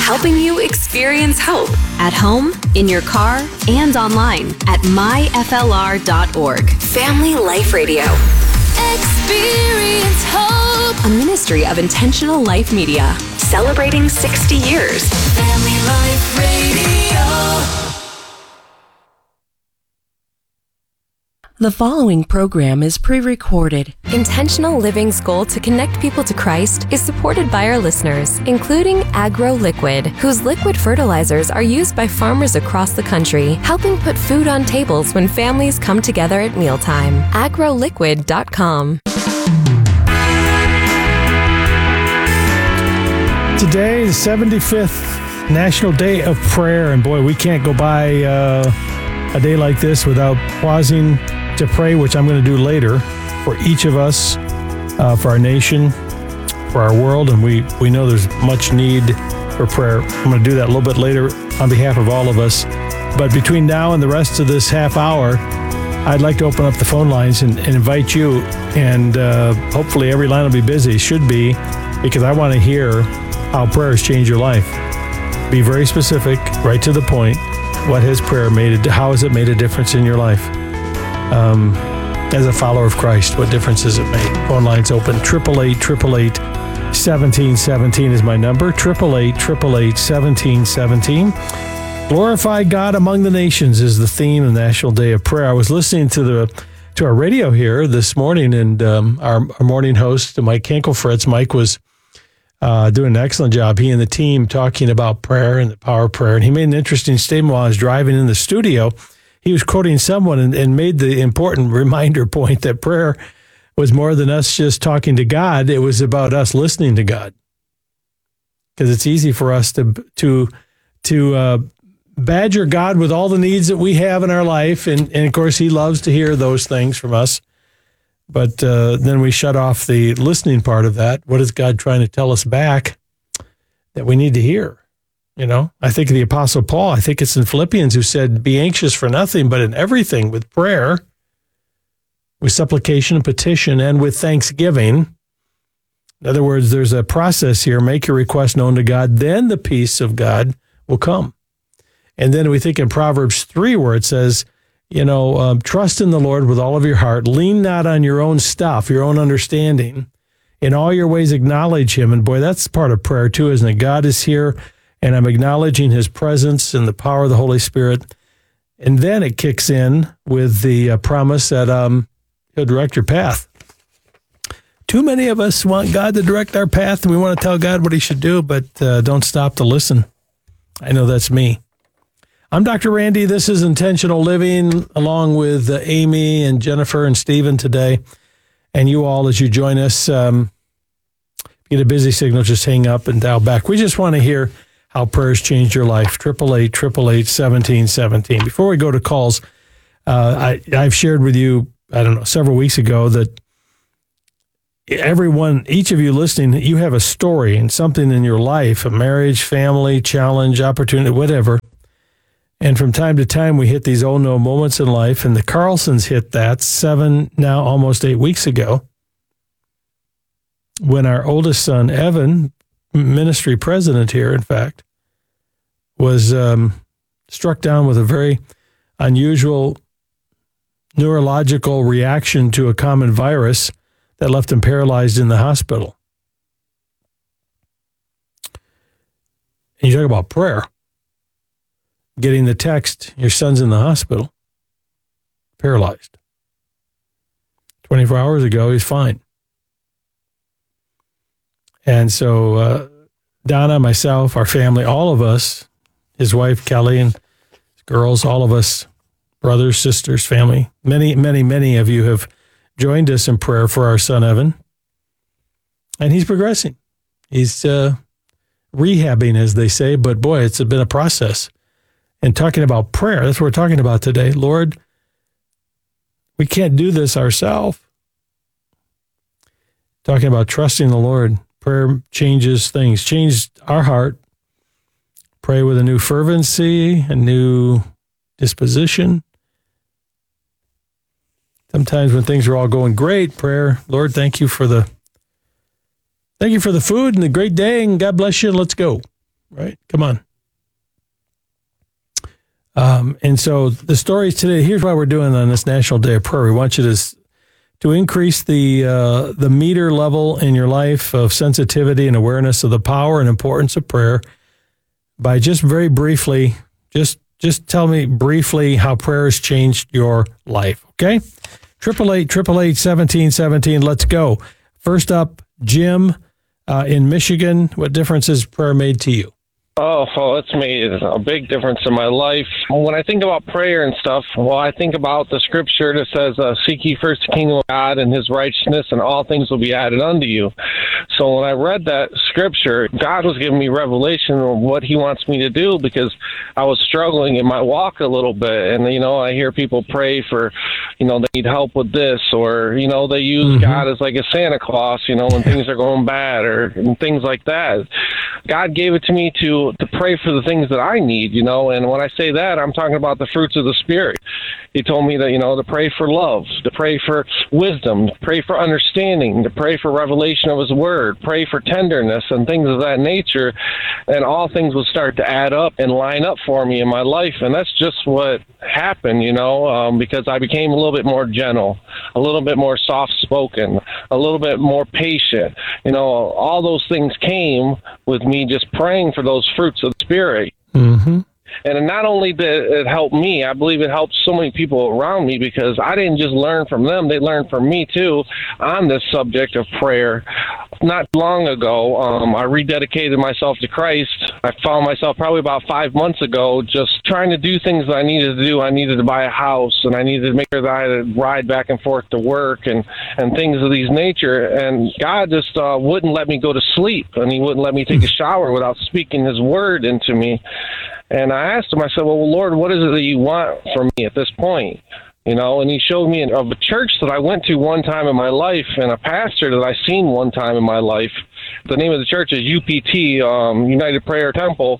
helping you experience hope at home, in your car, and online at myflr.org. Family Life Radio. Experience hope. A ministry of Intentional Life Media. Celebrating 60 years. Family Life Radio. The following program is pre-recorded. Intentional Living's goal to connect people to Christ is supported by our listeners, including Agro Liquid, whose liquid fertilizers are used by farmers across the country, helping put food on tables when families come together at mealtime. agroliquid.com. Today, the 75th National Day of Prayer, and boy, we can't go by a day like this without pausing to pray, which I'm going to do later, for each of us, for our nation, for our world, and we know there's much need for prayer. I'm going to do that a little bit later on behalf of all of us. But between now and the rest of this half hour, I'd like to open up the phone lines and invite you, and hopefully every line will be busy. Should be, because I want to hear how prayer has changed your life. Be very specific, right to the point. What has prayer made? How has it made a difference in your life? As a follower of Christ, what difference has it made? Phone lines open. 888-888-1717 is my number. 888-888-1717. Glorify God among the nations is the theme of the National Day of Prayer. I was listening to our radio here this morning, and our morning host, Mike Kankelfritz, Mike was doing an excellent job. He and the team talking about prayer and the power of prayer. And he made an interesting statement while I was driving in the studio. He was quoting someone and made the important reminder point that prayer was more than us just talking to God. It was about us listening to God. Because it's easy for us to badger God with all the needs that we have in our life. And of course, he loves to hear those things from us. But then we shut off the listening part of that. What is God trying to tell us back that we need to hear? You know, I think of the Apostle Paul. I think it's in Philippians who said, be anxious for nothing, but in everything with prayer, with supplication and petition, and with thanksgiving. In other words, there's a process here. Make your request known to God, then the peace of God will come. And then we think in Proverbs 3 where it says, trust in the Lord with all of your heart. Lean not on your own stuff, your own understanding. In all your ways, acknowledge him. And boy, that's part of prayer too, isn't it? God is here, and I'm acknowledging his presence and the power of the Holy Spirit. And then it kicks in with the promise that he'll direct your path. Too many of us want God to direct our path, and we want to tell God what he should do, but don't stop to listen. I know that's me. I'm Dr. Randy. This is Intentional Living, along with Amy and Jennifer and Stephen today. And you all, as you join us, get a busy signal, just hang up and dial back. We just want to hear how prayers changed your life. 888-888-1717. Before we go to calls, I've shared with you, several weeks ago that each of you listening, you have a story and something in your life, a marriage, family, challenge, opportunity, whatever. And from time to time, we hit these oh-no moments in life, and the Carlsons hit that almost 8 weeks ago, when our oldest son, Evan, ministry president here, in fact, was struck down with a very unusual neurological reaction to a common virus that left him paralyzed in the hospital. And you talk about prayer. Getting the text, your son's in the hospital, paralyzed. 24 hours ago, he's fine. And so Donna, myself, our family, all of us, his wife, Kelly, and his girls, all of us, brothers, sisters, family, many, many, many of you have joined us in prayer for our son, Evan. And he's progressing. He's rehabbing, as they say, but boy, it's been a process. And talking about prayer, that's what we're talking about today. Lord, we can't do this ourselves. Talking about trusting the Lord. Prayer changes things, changed our heart. Pray with a new fervency, a new disposition. Sometimes when things are all going great, prayer, Lord, thank you for the food and the great day, and God bless you, and let's go. right? Come on. And so the stories today, here's why we're doing on this National Day of Prayer. We want you to increase the meter level in your life of sensitivity and awareness of the power and importance of prayer by just very briefly, just tell me briefly how prayer has changed your life, okay? 888-888-1717, let's go. First up, Jim in Michigan. What difference has prayer made to you? Oh, well, it's made a big difference in my life. When I think about prayer and stuff, well, I think about the scripture that says, seek ye first the kingdom of God and his righteousness, and all things will be added unto you. So when I read that scripture, God was giving me revelation of what he wants me to do, because I was struggling in my walk a little bit. And, I hear people pray for, they need help with this, or, they use God as like a Santa Claus, when things are going bad, and things like that. God gave it to me to pray for the things that I need, and when I say that, I'm talking about the fruits of the Spirit. He told me that, to pray for love, to pray for wisdom, to pray for understanding, to pray for revelation of his word, pray for tenderness and things of that nature, and all things would start to add up and line up for me in my life. And that's just what happened, because I became a little bit more gentle, a little bit more soft-spoken, a little bit more patient. All those things came with me just praying for those fruits of the Spirit. Mm-hmm. And not only did it help me, I believe it helped so many people around me, because I didn't just learn from them, they learned from me too on this subject of prayer. Not long ago, I rededicated myself to Christ. I found myself probably about 5 months ago just trying to do things that I needed to do. I needed to buy a house, and I needed to make sure that I had to ride back and forth to work and things of these nature. And God just wouldn't let me go to sleep, and he wouldn't let me take a shower without speaking his word into me. And I asked him, I said, well, Lord, what is it that you want from me at this point? And he showed me of a church that I went to one time in my life, and a pastor that I seen one time in my life. The name of the church is UPT, United Prayer Temple,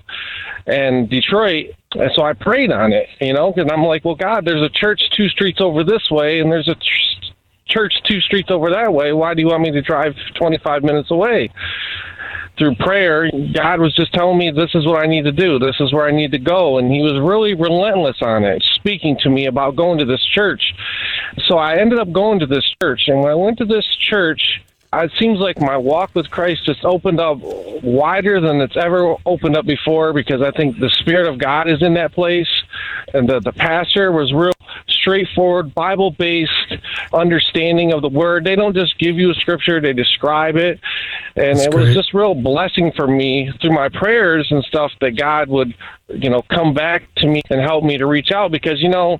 in Detroit. And so I prayed on it, because I'm like, well, God, there's a church 2 streets over this way, and there's a church 2 streets over that way. Why do you want me to drive 25 minutes away? Through prayer, God was just telling me, this is what I need to do. This is where I need to go. And he was really relentless on it, speaking to me about going to this church. So I ended up going to this church. And when I went to this church, it seems like my walk with Christ just opened up wider than it's ever opened up before, because I think the Spirit of God is in that place. And the pastor was real straightforward, Bible-based understanding of the word. They don't just give you a scripture, they describe it. And it was just real blessing for me through my prayers and stuff that God would, come back to me and help me to reach out. Because,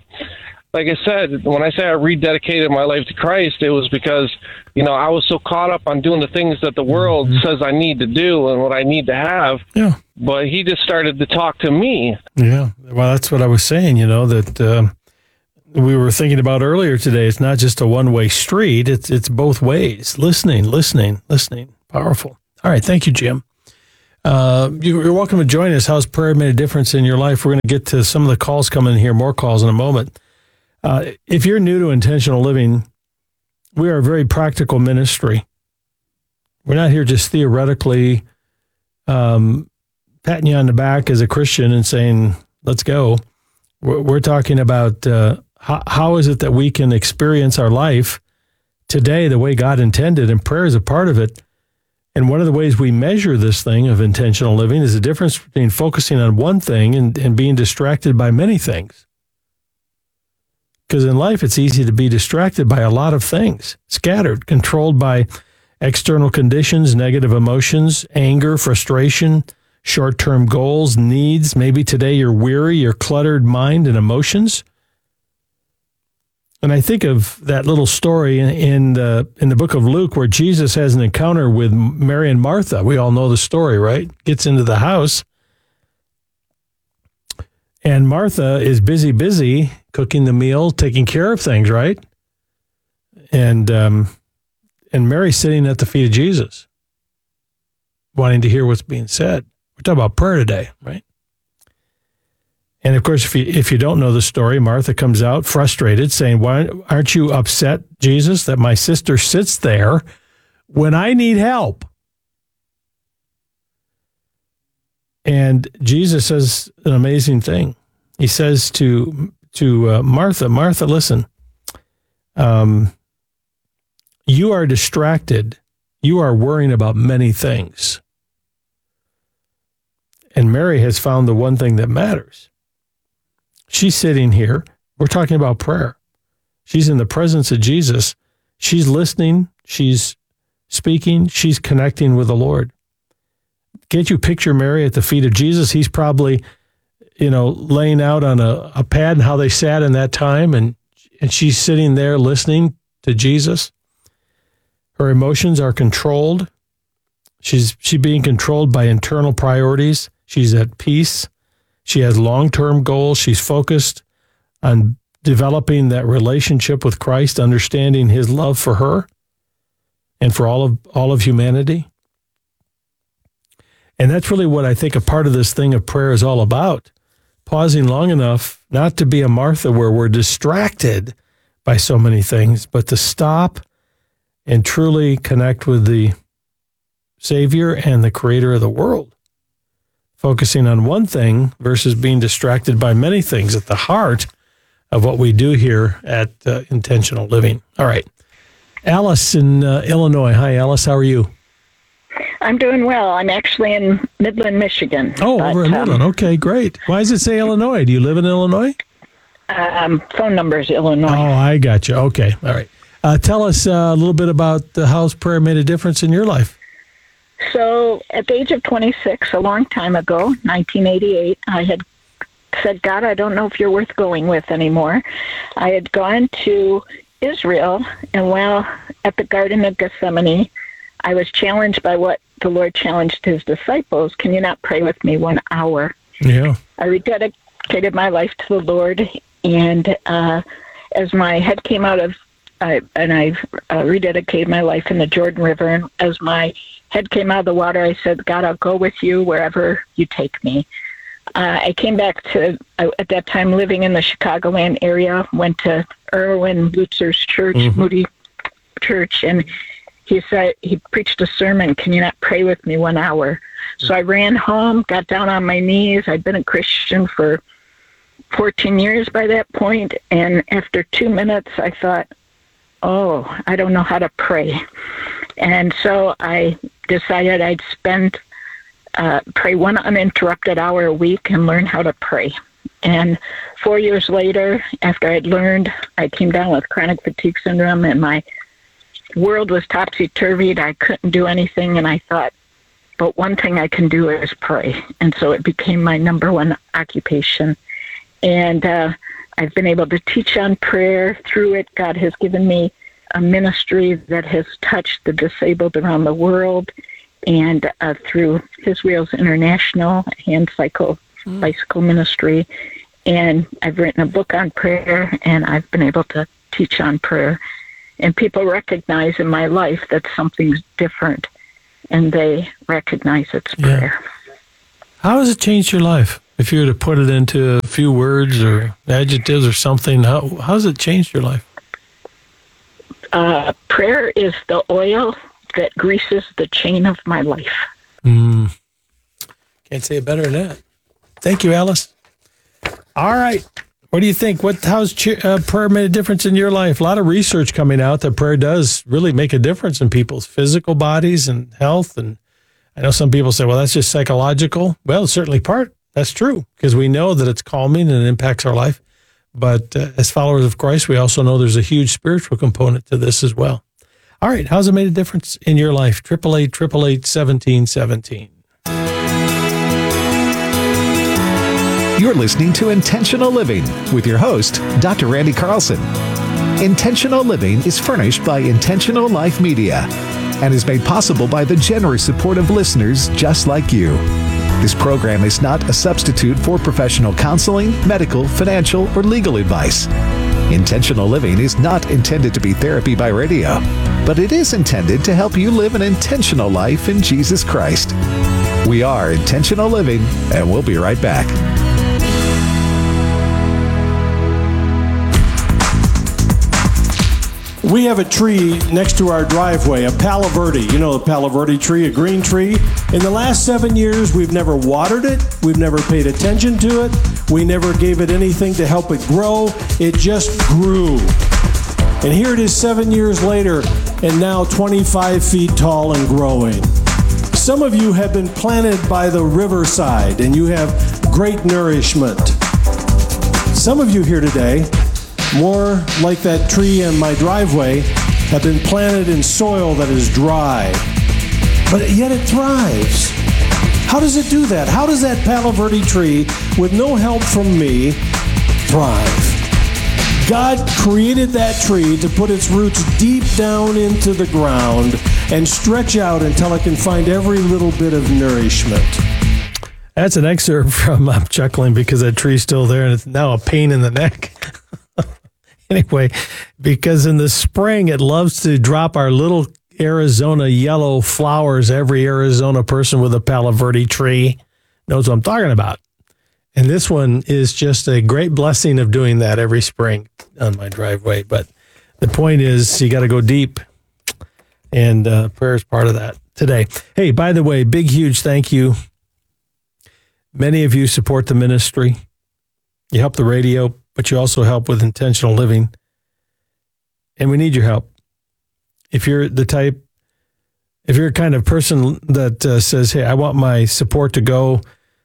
like I said, when I say I rededicated my life to Christ, it was because, I was so caught up on doing the things that the world says I need to do and what I need to have. Yeah. But he just started to talk to me. Yeah. Well, that's what I was saying, that we were thinking about earlier today. It's not just a one-way street. It's both ways. Listening. Powerful. All right. Thank you, Jim. You're welcome to join us. How's prayer made a difference in your life? We're going to get to some of the calls coming in here, more calls in a moment. If you're new to intentional living, we are a very practical ministry. We're not here just theoretically patting you on the back as a Christian and saying, let's go. We're talking about how is it that we can experience our life today the way God intended, and prayer is a part of it. And one of the ways we measure this thing of intentional living is the difference between focusing on one thing and being distracted by many things. Because in life, it's easy to be distracted by a lot of things, scattered, controlled by external conditions, negative emotions, anger, frustration, short-term goals, needs. Maybe today you're weary, your cluttered mind and emotions. And I think of that little story in the book of Luke where Jesus has an encounter with Mary and Martha. We all know the story, right? Gets into the house. And Martha is busy cooking the meal, taking care of things, right? And Mary's sitting at the feet of Jesus, wanting to hear what's being said. We're talking about prayer today, right? And of course, if you don't know the story, Martha comes out frustrated, saying, "Why aren't you upset, Jesus, that my sister sits there when I need help?" And Jesus says an amazing thing. He says to Martha, Martha, listen, you are distracted. You are worrying about many things. And Mary has found the one thing that matters. She's sitting here. We're talking about prayer. She's in the presence of Jesus. She's listening. She's speaking. She's connecting with the Lord. Can't you picture Mary at the feet of Jesus? He's probably, laying out on a pad and how they sat in that time. And she's sitting there listening to Jesus. Her emotions are controlled. She's being controlled by internal priorities. She's at peace. She has long-term goals. She's focused on developing that relationship with Christ, understanding his love for her and for all of humanity. And that's really what I think a part of this thing of prayer is all about. Pausing long enough not to be a Martha where we're distracted by so many things, but to stop and truly connect with the Savior and the Creator of the world. Focusing on one thing versus being distracted by many things at the heart of what we do here at Intentional Living. All right. Alice in Illinois. Hi, Alice. How are you? I'm doing well. I'm actually in Midland, Michigan. Oh, over in Midland. Okay, great. Why does it say Illinois? Do you live in Illinois? Phone number is Illinois. Oh, I got you. Okay. All right. Tell us a little bit about how prayer made a difference in your life. So at the age of 26, a long time ago, 1988, I had said, God, I don't know if you're worth going with anymore. I had gone to Israel, and while at the Garden of Gethsemane, I was challenged by what the Lord challenged his disciples. Can you not pray with me 1 hour? Yeah. I rededicated my life to the Lord, and as my head came out of, I rededicated my life in the Jordan River, and as my head came out of the water, I said, God, I'll go with you wherever you take me. I came back to, at that time, living in the Chicagoland area, went to Erwin Lutzer's church, Moody Church, and he said, he preached a sermon, can you not pray with me 1 hour? So I ran home, got down on my knees. I'd been a Christian for 14 years by that point, and after 2 minutes, I thought, oh, I don't know how to pray. And so I decided I'd pray 1 uninterrupted hour a week and learn how to pray. And 4 years later, after I'd learned, I came down with chronic fatigue syndrome, and my world was topsy-turvy. I couldn't do anything, and I thought, but one thing I can do is pray. And so it became my number one occupation. And I've been able to teach on prayer. Through it, God has given me a ministry that has touched the disabled around the world. And through His Wheels International, hand bicycle ministry. And I've written a book on prayer, and I've been able to teach on prayer. And people recognize in my life that something's different, and they recognize it's prayer. How has it changed your life? If you were to put it into a few words or adjectives or something, how has it changed your life? Prayer is the oil that greases the chain of my life. Can't say it better than that. Thank you, Alice. All right. What do you think? How's prayer made a difference in your life? A lot of research coming out that prayer does really make a difference in people's physical bodies and health. And I know some people say, well, that's just psychological. Well, it's certainly part. That's true, because we know that it's calming and it impacts our life. But as followers of Christ, we also know there's a huge spiritual component to this as well. All right. How's it made a difference in your life? 888-888-1717. You're listening to Intentional Living with your host, Dr. Randy Carlson. Intentional Living is furnished by Intentional Life Media and is made possible by the generous support of listeners just like you. This program is not a substitute for professional counseling, medical, financial, or legal advice. Intentional Living is not intended to be therapy by radio, but it is intended to help you live an intentional life in Jesus Christ. We are Intentional Living, and we'll be right back. We have a tree next to our driveway, a Palo Verde. You know the Palo Verde tree, a green tree. In the last 7 years, we've never watered it. We've never paid attention to it. We never gave it anything to help it grow. It just grew. And here it is 7 years later, and now 25 feet tall and growing. Some of you have been planted by the riverside, and you have great nourishment. Some of you here today, more like that tree in my driveway, have been planted in soil that is dry, but yet it thrives. How does it do that? How does that Palo Verde tree, with no help from me, thrive? God created that tree to put its roots deep down into the ground and stretch out until it can find every little bit of nourishment. That's an excerpt from, I'm chuckling because that tree's still there and it's now a pain in the neck. Anyway, because in the spring it loves to drop our little Arizona yellow flowers. Every Arizona person with a Palo Verde tree knows what I'm talking about. And this one is just a great blessing of doing that every spring on my driveway. But the point is, you got to go deep, and prayer is part of that today. Hey, by the way, big, huge thank you. Many of you support the ministry. You help the radio, but you also help with intentional living. And we need your help. If you're the kind of person that says, hey, I want my support to go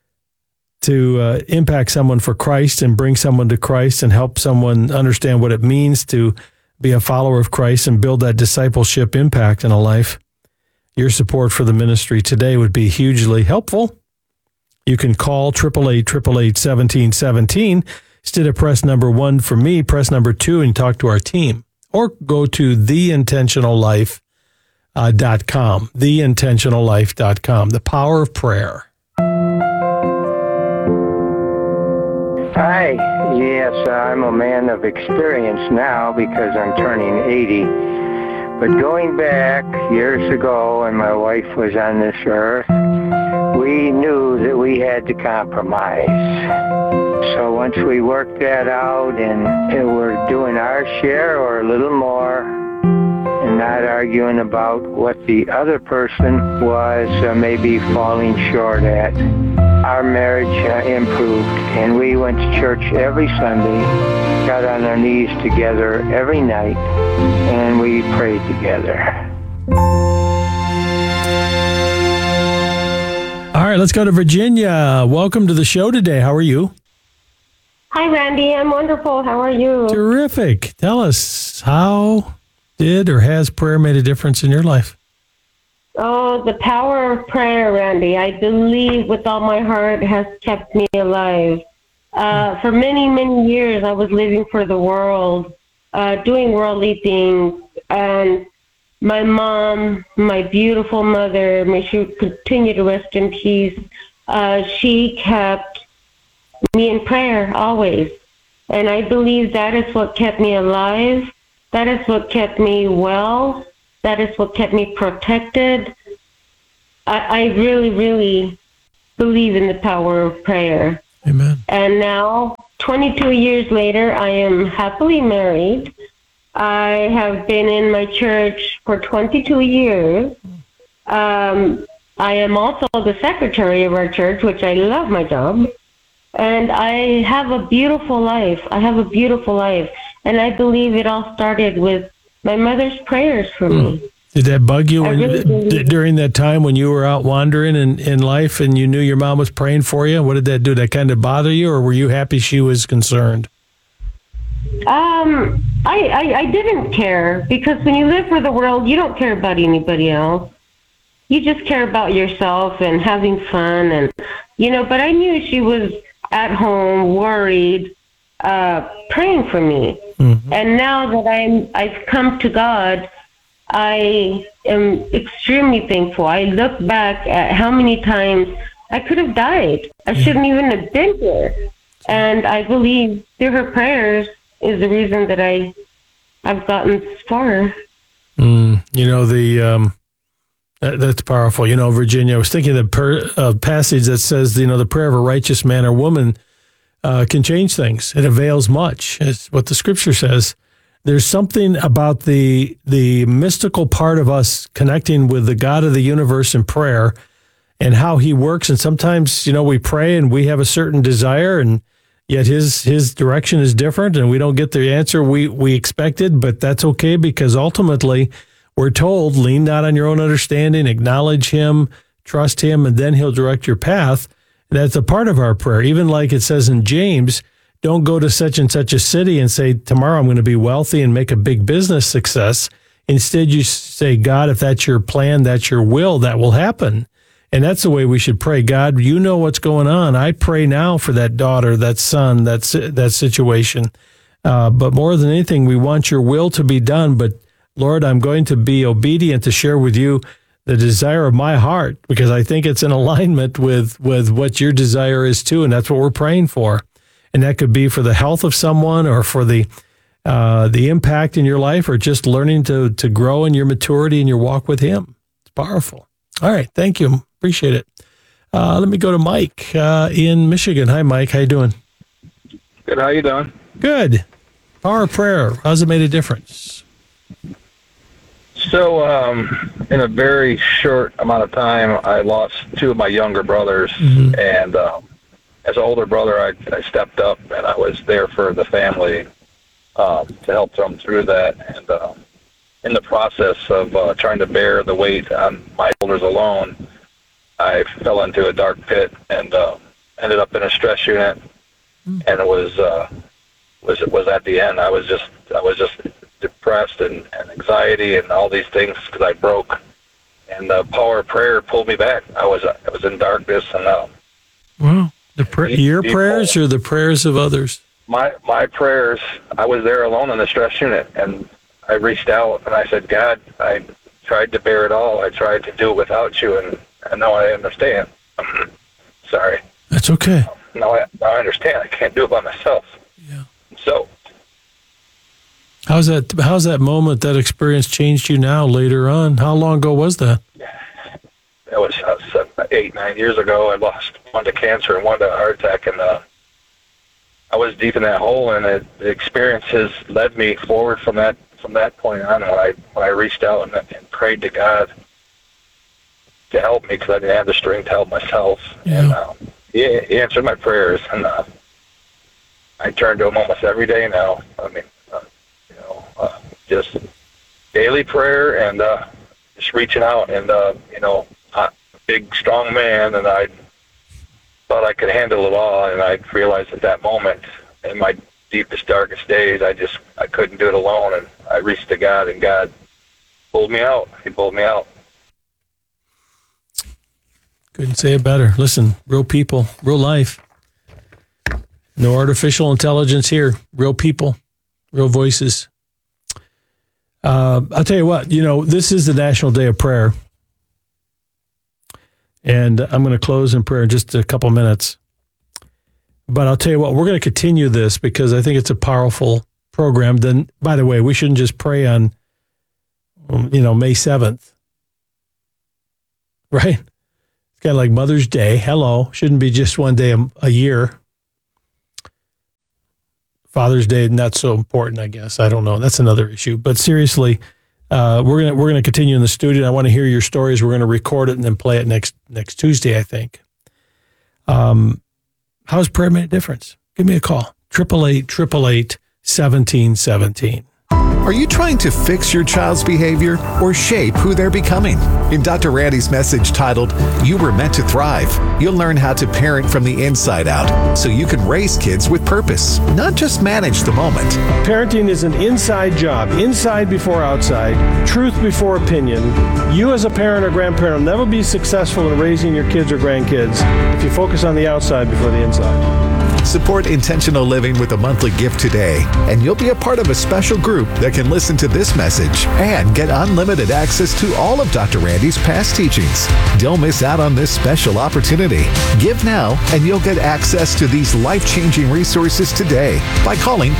to impact someone for Christ and bring someone to Christ and help someone understand what it means to be a follower of Christ and build that discipleship impact in a life, your support for the ministry today would be hugely helpful. You can call 888-888-1717. Instead of press number 1 for me, press number 2 and talk to our team. Or go to theintentionallife.com, theintentionallife.com, the power of prayer. Hi, yes, I'm a man of experience now because I'm turning 80. But going back years ago when my wife was on this earth, we knew that we had to compromise. So once we worked that out and we're doing our share or a little more and not arguing about what the other person was maybe falling short at, our marriage improved, and we went to church every Sunday, got on our knees together every night, and we prayed together. All right, let's go to Virginia. Welcome to the show today. How are you? Hi, Randy. I'm wonderful. How are you? Terrific. Tell us, how did or has prayer made a difference in your life? Oh, the power of prayer, Randy. I believe with all my heart has kept me alive. For many, many years, I was living for the world, doing worldly things. And my mom, my beautiful mother, may she continue to rest in peace, she kept me in prayer always. And I believe that is what kept me alive. That is what kept me well. That is what kept me protected. I really, really believe in the power of prayer. Amen. And now, 22 years later, I am happily married. I have been in my church for 22 years. I am also the secretary of our church, which I love my job. And I have a beautiful life. And I believe it all started with my mother's prayers for me. Did that bug you during that time when you were out wandering in life and you knew your mom was praying for you? What did that do? Did that kind of bother you, or were you happy she was concerned? I didn't care, because when you live for the world, you don't care about anybody else. You just care about yourself and having fun, and but I knew she was at home, worried, praying for me. Mm-hmm. And now that I've come to God, I am extremely thankful. I look back at how many times I could have died. I shouldn't even have been here. And I believe through her prayers is the reason that I've gotten this far. That's powerful. Virginia, I was thinking of the passage that says, the prayer of a righteous man or woman can change things. It avails much, is what the scripture says. there's something about the mystical part of us connecting with the God of the universe in prayer and how he works. And sometimes, we pray and we have a certain desire, and yet his direction is different, and we don't get the answer we expected, but that's okay, because ultimately we're told, lean not on your own understanding, acknowledge him, trust him, and then he'll direct your path. And that's a part of our prayer. Even like it says in James, don't go to such and such a city and say, tomorrow I'm going to be wealthy and make a big business success. Instead, you say, God, if that's your plan, that's your will, that will happen. And that's the way we should pray. God, you know what's going on. I pray now for that daughter, that son, that situation. But more than anything, we want your will to be done. But Lord, I'm going to be obedient to share with you the desire of my heart, because I think it's in alignment with what your desire is too. And that's what we're praying for. And that could be for the health of someone, or for the impact in your life, or just learning to grow in your maturity and your walk with him. It's powerful. All right. Thank you. Appreciate it. Let me go to Mike in Michigan. Hi, Mike. How you doing? Good. How you doing? Good. Power of prayer. How's it made a difference? So, in a very short amount of time, I lost two of my younger brothers, and as an older brother, I stepped up and I was there for the family to help them through that. And in the process of trying to bear the weight on my shoulders alone, I fell into a dark pit and ended up in a stress unit. And it was at the end. I was just depressed and anxiety and all these things because I broke. And the power of prayer pulled me back. I was in darkness, and wow. Your prayers or the prayers of others? My prayers. I was there alone in the stress unit, and I reached out and I said, God, I tried to bear it all. I tried to do it without you, and now I understand. Sorry. That's okay. Now I understand. I can't do it by myself. Yeah. So. How's that moment, that experience changed you now later on? How long ago was that? It was 8-9 years ago. I lost one to cancer and one to a heart attack, and I was deep in that hole, and the experience has led me forward from that point on. When I reached out and prayed to God to help me, because I didn't have the strength to help myself, and he answered my prayers, and I turn to him almost every day now. I mean, just daily prayer and just reaching out, and big, strong man, and I thought I could handle it all, and I realized at that moment, in my deepest, darkest days, I couldn't do it alone, and I reached to God, and God pulled me out. He pulled me out. Couldn't say it better. Listen, real people, real life. No artificial intelligence here. Real people, real voices. I'll tell you what, this is the National Day of Prayer. And I'm going to close in prayer in just a couple minutes. But I'll tell you what, we're going to continue this because I think it's a powerful program. Then, by the way, we shouldn't just pray on, May 7th. Right? It's kind of like Mother's Day. Hello. Shouldn't be just one day a year. Father's Day, not so important, I guess. I don't know. That's another issue. But seriously, we're gonna continue in the studio. I want to hear your stories. We're going to record it and then play it next Tuesday, I think. How's prayer made a difference? Give me a call. 888-888-1717. Are you trying to fix your child's behavior or shape who they're becoming? In Dr. Randy's message titled, You Were Meant to Thrive, you'll learn how to parent from the inside out so you can raise kids with purpose, not just manage the moment. Parenting is an inside job, inside before outside, truth before opinion. You as a parent or grandparent will never be successful in raising your kids or grandkids if you focus on the outside before the inside. Support Intentional Living with a monthly gift today, and you'll be a part of a special group that can listen to this message and get unlimited access to all of Dr. Randy's past teachings. Don't miss out on this special opportunity. Give now, and you'll get access to these life-changing resources today by calling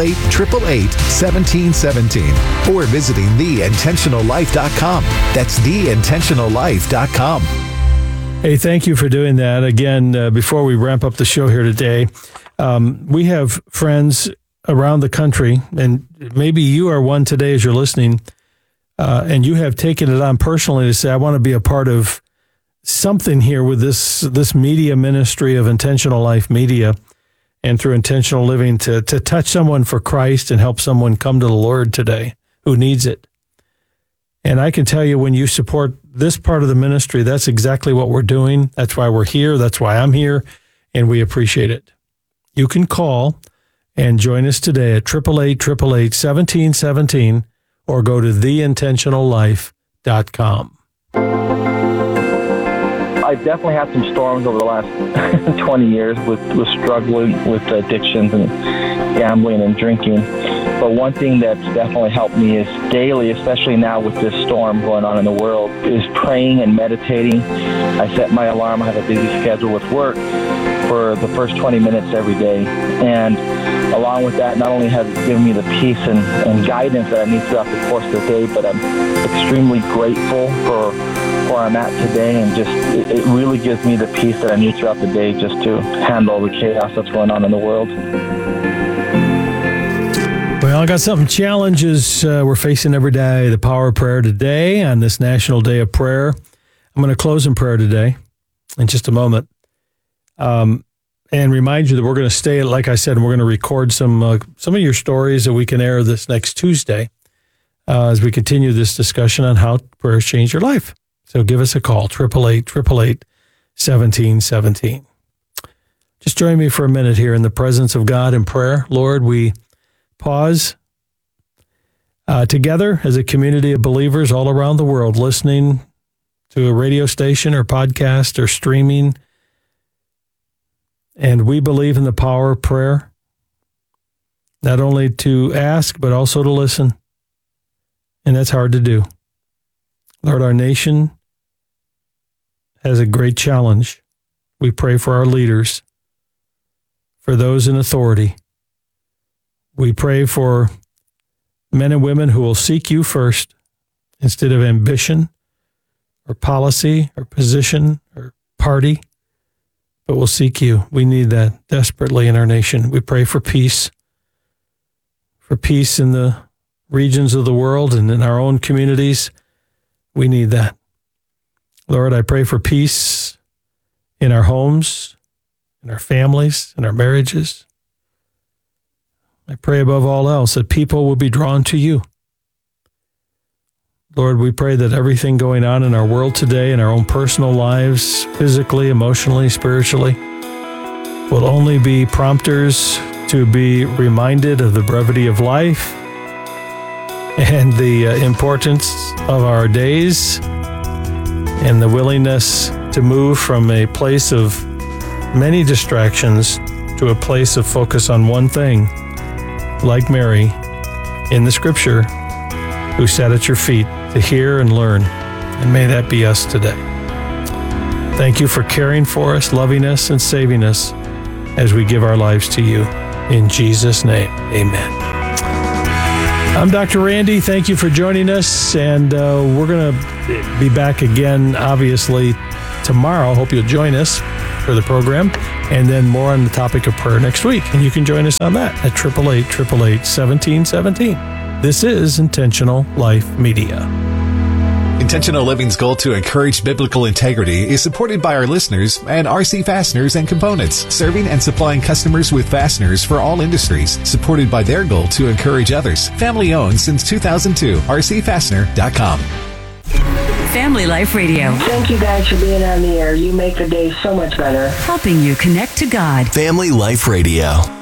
888-888-1717 or visiting theintentionallife.com. That's theintentionallife.com. Hey, thank you for doing that. Again, before we ramp up the show here today, we have friends around the country, and maybe you are one today as you're listening, and you have taken it on personally to say, I want to be a part of something here with this media ministry of Intentional Life Media, and through Intentional Living to touch someone for Christ and help someone come to the Lord today who needs it. And I can tell you, when you support this part of the ministry, that's exactly what we're doing. That's why we're here. That's why I'm here, and we appreciate it. You can call and join us today at 888-888-1717 or go to theintentionallife.com. I've definitely had some storms over the last 20 years with struggling with addictions and gambling and drinking. But one thing that's definitely helped me is daily, especially now with this storm going on in the world, is praying and meditating. I set my alarm. I have a busy schedule with work for the first 20 minutes every day. And along with that, not only has it given me the peace and guidance that I need throughout the course of the day, but I'm extremely grateful for where I'm at today, and just it really gives me the peace that I need throughout the day just to handle the chaos that's going on in the world. Well, I got some challenges we're facing every day. The power of prayer today on this National Day of Prayer. I'm going to close in prayer today in just a moment. And remind you that we're going to stay, like I said, we're going to record some of your stories that we can air this next Tuesday as we continue this discussion on how prayers change your life. So give us a call, 888-888-1717. Just join me for a minute here in the presence of God in prayer. Lord, we pause together as a community of believers all around the world, listening to a radio station or podcast or streaming. And we believe in the power of prayer, not only to ask, but also to listen. And that's hard to do. Lord, our nation has a great challenge. We pray for our leaders, for those in authority. We pray for men and women who will seek you first instead of ambition or policy or position or party, but will seek you. We need that desperately in our nation. We pray for peace in the regions of the world and in our own communities. We need that. Lord, I pray for peace in our homes, in our families, in our marriages. I pray above all else that people will be drawn to you. Lord, we pray that everything going on in our world today, in our own personal lives, physically, emotionally, spiritually, will only be prompters to be reminded of the brevity of life and the importance of our days, and the willingness to move from a place of many distractions to a place of focus on one thing, like Mary in the scripture, who sat at your feet to hear and learn. And may that be us today. Thank you for caring for us, loving us, and saving us as we give our lives to you. In Jesus' name, amen. I'm Dr. Randy. Thank you for joining us, and we're going to be back again, obviously, tomorrow. Hope you'll join us for the program, and then more on the topic of prayer next week. And you can join us on that at 888-888-1717. This is Intentional Life Media. Intentional Living's goal to encourage biblical integrity is supported by our listeners and RC Fasteners and Components, serving and supplying customers with fasteners for all industries, supported by their goal to encourage others. Family owned since 2002. RCFastener.com. Family Life Radio. Thank you guys for being on the air. You make the day so much better. Helping you connect to God. Family Life Radio.